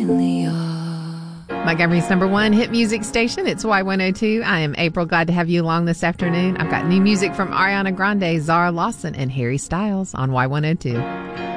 really are. Montgomery's #1 hit music station. It's Y102. I am April. Glad to have you along this afternoon. I've got new music from Ariana Grande, Zara Lawson, and Harry Styles on Y102.